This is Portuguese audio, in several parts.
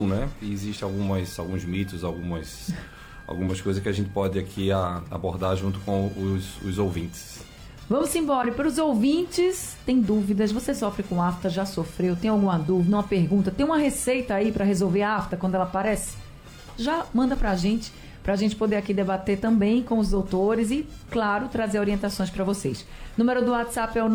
né? E existem alguns mitos, algumas coisas que a gente pode aqui abordar junto com os ouvintes. Vamos embora. E para os ouvintes, tem dúvidas? Você sofre com afta? Já sofreu? Tem alguma dúvida, uma pergunta? Tem uma receita aí para resolver a afta quando ela aparece? Já manda para a gente poder aqui debater também com os doutores e, claro, trazer orientações para vocês. O número do WhatsApp é o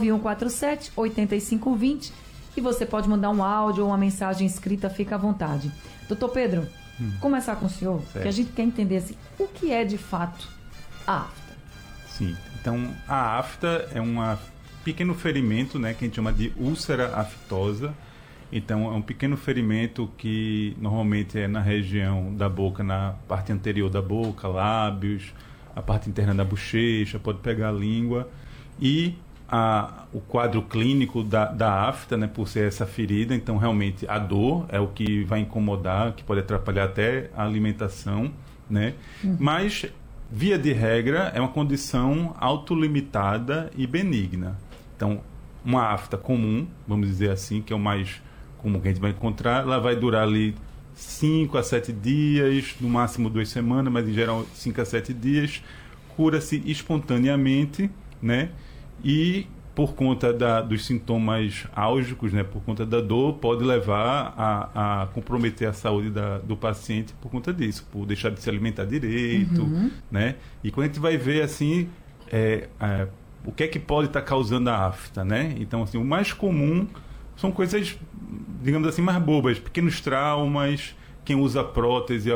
99147-8520 e você pode mandar um áudio ou uma mensagem escrita, fica à vontade. Doutor Pedro, começar com o senhor, certo. Porque a gente quer entender assim, o que é de fato a afta. Sim, então a afta é um pequeno ferimento, né, que a gente chama de úlcera aftosa. Então é um pequeno ferimento que normalmente é na região da boca, na parte anterior da boca, lábios, a parte interna da bochecha, pode pegar a língua. E o quadro clínico da afta, né, por ser essa ferida, então realmente a dor é o que vai incomodar, que pode atrapalhar até a alimentação, né? Mas, via de regra, é uma condição autolimitada e benigna. Então, uma afta comum, vamos dizer assim, que é o mais comum que a gente vai encontrar, ela vai durar ali 5 a 7 dias, no máximo 2 semanas, mas em geral 5 a 7 dias, cura-se espontaneamente, né? E por conta dos sintomas álgicos, né, por conta da dor, pode levar a comprometer a saúde do paciente por conta disso, por deixar de se alimentar direito, né? E quando a gente vai ver assim, o que é que pode estar causando a afta, né? Então, assim, o mais comum são coisas, digamos assim, mais bobas, pequenos traumas, quem usa prótese,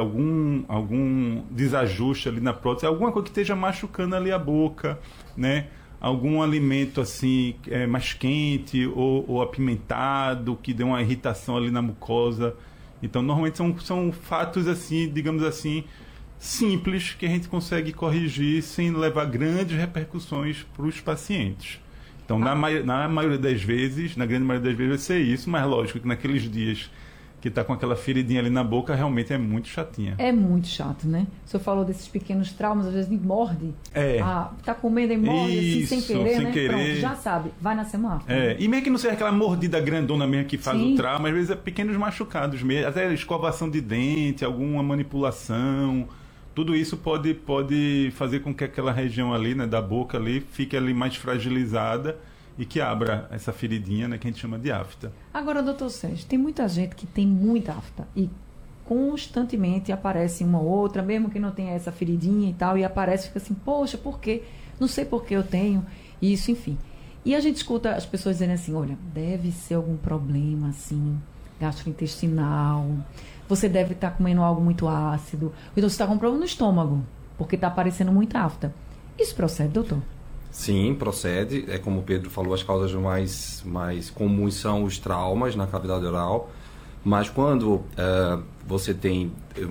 algum desajuste ali na prótese, alguma coisa que esteja machucando ali a boca, né? Algum alimento assim mais quente ou apimentado, que dê uma irritação ali na mucosa. Então, normalmente são fatos assim, digamos assim, simples, que a gente consegue corrigir sem levar grandes repercussões para os pacientes. Então, na maioria das vezes, na grande maioria das vezes vai ser isso, mas lógico que naqueles dias que está com aquela feridinha ali na boca, realmente é muito chatinha. É muito chato, né? O senhor falou desses pequenos traumas, às vezes morde. Tá comendo e morde isso, assim, sem querer, sem né? querer. Pronto, já sabe, vai nascer uma afta. E meio que não seja aquela mordida grandona mesmo que faz o trauma, às vezes é pequenos machucados mesmo, até escovação de dente, alguma manipulação, tudo isso pode fazer com que aquela região ali, né, da boca ali, fique ali mais fragilizada e que abra essa feridinha, né, que a gente chama de afta. Agora, doutor Sérgio, tem muita gente que tem muita afta e constantemente aparece uma ou outra, mesmo que não tenha essa feridinha e tal, e aparece e fica assim, poxa, por quê? Não sei por que eu tenho isso, enfim. E a gente escuta as pessoas dizendo assim, olha, deve ser algum problema, assim, gastrointestinal, você deve estar comendo algo muito ácido, então você está com um problema no estômago, porque está aparecendo muita afta. Isso procede, doutor? Sim, procede. É como o Pedro falou, as causas mais comuns são os traumas na cavidade oral, mas quando você tem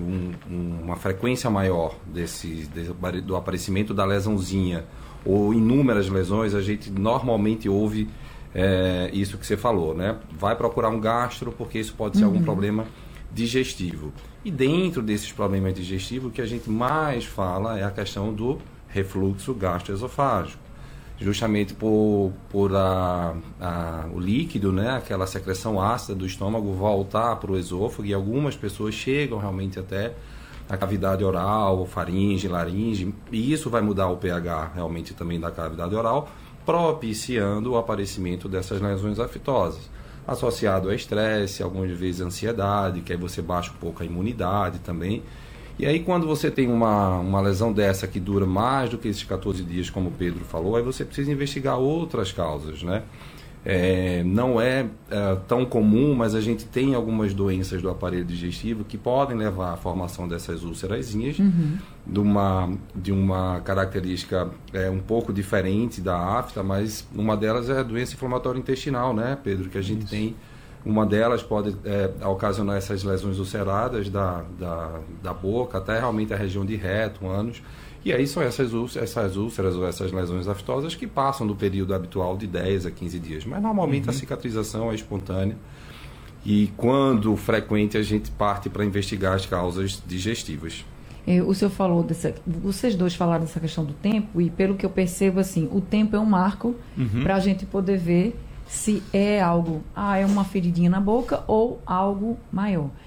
uma frequência maior do aparecimento da lesãozinha ou inúmeras lesões, a gente normalmente ouve isso que você falou, né? Vai procurar um gastro, porque isso pode ser algum problema digestivo. E dentro desses problemas digestivos, o que a gente mais fala é a questão do refluxo gastroesofágico. Justamente por o líquido, né, aquela secreção ácida do estômago voltar para o esôfago, e algumas pessoas chegam realmente até a cavidade oral, faringe, laringe, e isso vai mudar o pH realmente também da cavidade oral, propiciando o aparecimento dessas lesões afitosas, associado a estresse, algumas vezes ansiedade, que aí você baixa um pouco a imunidade também. E aí, quando você tem uma lesão dessa que dura mais do que esses 14 dias, como o Pedro falou, aí você precisa investigar outras causas, né? Não é tão comum, mas a gente tem algumas doenças do aparelho digestivo que podem levar à formação dessas úlcerazinhas, de uma característica um pouco diferente da afta, mas uma delas é a doença inflamatória intestinal, né, Pedro? Que a gente tem. Uma delas pode ocasionar essas lesões ulceradas da boca, até realmente a região de reto, ânus. E aí são essas úlceras ou essas lesões aftosas que passam do período habitual de 10 a 15 dias. Mas normalmente a cicatrização é espontânea. E quando frequente, a gente parte para investigar as causas digestivas. O senhor falou vocês dois falaram dessa questão do tempo, e pelo que eu percebo, assim, o tempo é um marco para a gente poder ver se é algo, é uma feridinha na boca ou algo maior.